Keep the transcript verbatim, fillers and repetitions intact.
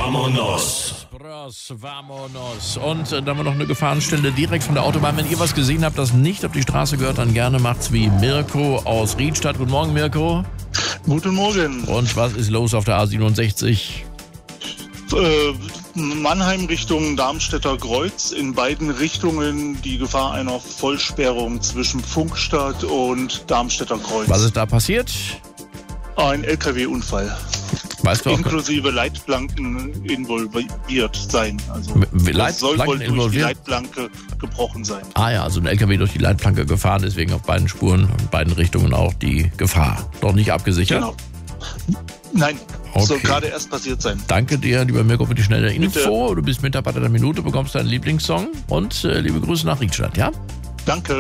Vamonos. Bros, vamonos. Und äh, dann haben wir noch eine Gefahrenstelle direkt von der Autobahn. Wenn ihr was gesehen habt, das nicht auf die Straße gehört, dann gerne macht's wie Mirko aus Riedstadt. Guten Morgen, Mirko. Guten Morgen. Und was ist los auf der A siebenundsechzig? Äh, Mannheim Richtung Darmstädter Kreuz. In beiden Richtungen die Gefahr einer Vollsperrung zwischen Funkstadt und Darmstädter Kreuz. Was ist da passiert? Ein L K W-Unfall. Weißt du auch, inklusive Leitplanken involviert sein. Also M- das Leit- soll wohl Planken durch die involviert? Leitplanke gebrochen sein. Ah ja, also ein L K W durch die Leitplanke gefahren, deswegen auf beiden Spuren, in beiden Richtungen auch die Gefahr. Doch nicht abgesichert? Genau. Nein, Okay. soll gerade erst passiert sein. Danke dir, lieber Mirko, für die schnelle Bitte. Info. Du bist Mitarbeiter der Minute, bekommst deinen Lieblingssong und äh, liebe Grüße nach Riedstadt, ja? Danke.